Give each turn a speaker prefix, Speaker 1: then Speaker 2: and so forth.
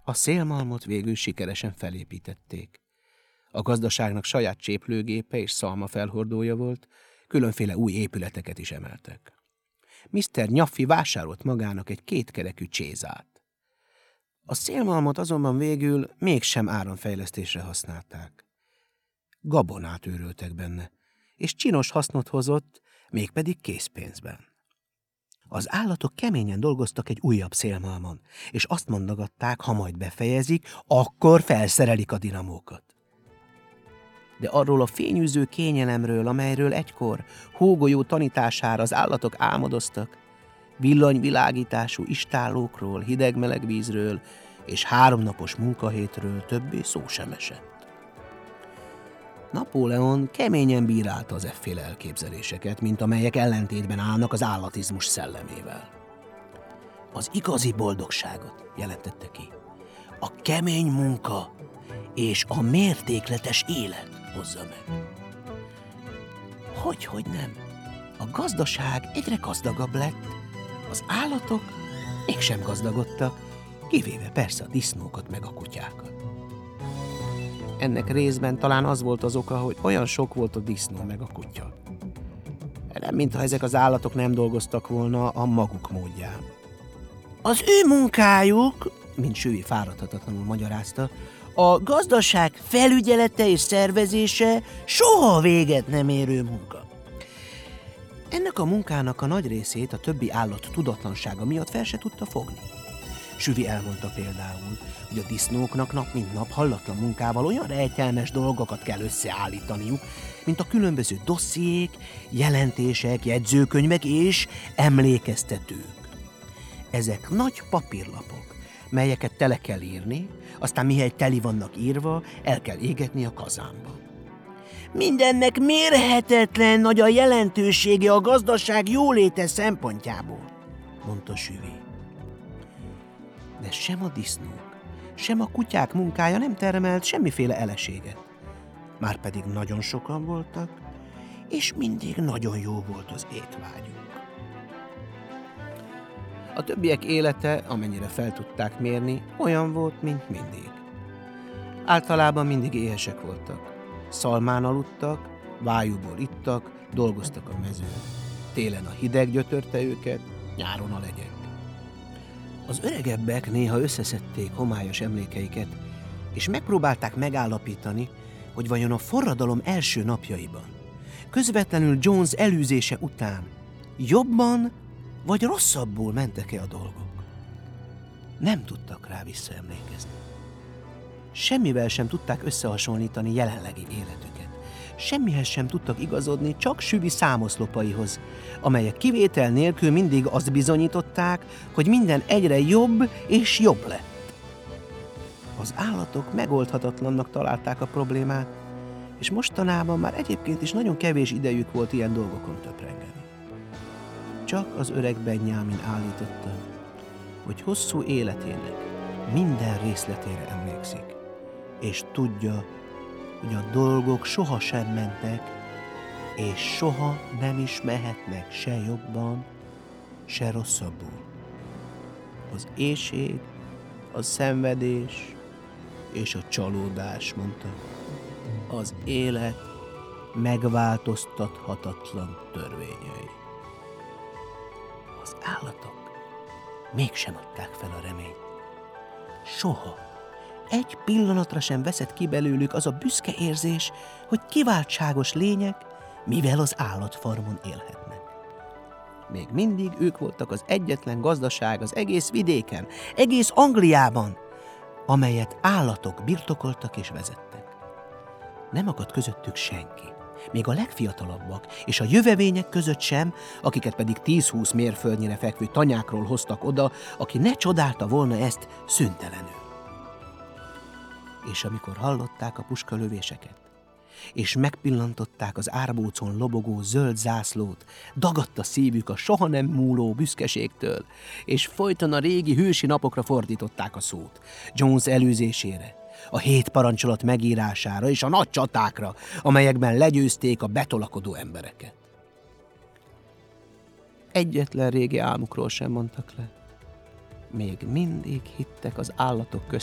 Speaker 1: A szélmalmot végül sikeresen felépítették. A gazdaságnak saját cséplőgépe és szalmafelhordója volt, különféle új épületeket is emeltek. Mr. Nyaffi vásárolt magának egy kétkerekű csézát. A szélmalmot azonban végül mégsem áramfejlesztésre használták. Gabonát őröltek benne, és csinos hasznot hozott, mégpedig készpénzben. Az állatok keményen dolgoztak egy újabb szélmalmon, és azt mondogatták, ha majd befejezik, akkor felszerelik a dinamókat. De arról a fényűző kényelemről, amelyről egykor hógolyó tanítására az állatok álmodoztak, villanyvilágítású istállókról, hideg-meleg vízről és 3 napos munkahétről többé szó sem esett. Napóleon keményen bírálta az efféle elképzeléseket, mint amelyek ellentétben állnak az állatizmus szellemével. Az igazi boldogságot, jelentette ki, a kemény munka és a mértékletes élet hozza meg. Hogy nem? A gazdaság egyre gazdagabb lett, az állatok mégsem gazdagodtak, kivéve persze a disznókat meg a kutyákat. Ennek részben talán az volt az oka, hogy olyan sok volt a disznó meg a kutya. Nem mintha ezek az állatok nem dolgoztak volna a maguk módján. Az ő munkájuk, mint Süvi fáradhatatlanul magyarázta, a gazdaság felügyelete és szervezése soha véget nem érő munka. Ennek a munkának a nagy részét a többi állat tudatlansága miatt fel se tudta fogni. Süvi elmondta például, hogy a disznóknak nap mint nap hallatlan munkával olyan rejtelmes dolgokat kell összeállítaniuk, mint a különböző dossziék, jelentések, jegyzőkönyvek és emlékeztetők. Ezek nagy papírlapok, melyeket tele kell írni, aztán mihelyt teli vannak írva, el kell égetni a kazánba. Mindennek mérhetetlen nagy a jelentősége a gazdaság jóléte szempontjából, mondta Süvi. De sem a disznók, sem a kutyák munkája nem termelt semmiféle eleséget. Márpedig nagyon sokan voltak, és mindig nagyon jó volt az étvágyuk. A többiek élete, amennyire fel tudták mérni, olyan volt, mint mindig. Általában mindig éhesek voltak. Szalmán aludtak, vájúból ittak, dolgoztak a mezőn. Télen a hideg gyötörte őket, nyáron a legyek. Az öregebbek néha összeszedték homályos emlékeiket, és megpróbálták megállapítani, hogy vajon a forradalom első napjaiban, közvetlenül Jones elűzése után jobban vagy rosszabbul mentek-e a dolgok. Nem tudtak rá visszaemlékezni. Semmivel sem tudták összehasonlítani jelenlegi életüket. Semmihez sem tudtak igazodni, csak Süvi számoszlopaihoz, amelyek kivétel nélkül mindig azt bizonyították, hogy minden egyre jobb és jobb lett. Az állatok megoldhatatlannak találták a problémát, és mostanában már egyébként is nagyon kevés idejük volt ilyen dolgokon töprengeni. Csak az öreg Benyámin állította, hogy hosszú életének minden részletére emlékszik, és tudja, hogy a dolgok soha sem mentek, és soha nem is mehetnek se jobban, se rosszabbul. Az éhség, a szenvedés és a csalódás, mondta, az élet megváltoztathatatlan törvényei. Az állatok mégsem adták fel a reményt. Soha. Egy pillanatra sem veszett ki belőlük az a büszke érzés, hogy kiváltságos lények, mivel az állatfarmon élhetnek. Még mindig ők voltak az egyetlen gazdaság az egész vidéken, egész Angliában, amelyet állatok birtokoltak és vezettek. Nem akadt közöttük senki, még a legfiatalabbak és a jövevények között sem, akiket pedig 10-20 mérföldnyire fekvő tanyákról hoztak oda, aki ne csodálta volna ezt szüntelenül. És amikor hallották a puskalövéseket, és megpillantották az árbócon lobogó zöld zászlót, dagadt a szívük a soha nem múló büszkeségtől, és folyton a régi hősi napokra fordították a szót, Jones elűzésére, a 7 parancsolat megírására és a nagy csatákra, amelyekben legyőzték a betolakodó embereket. Egyetlen régi álmukról sem mondtak le. Még mindig hittek az állatok közt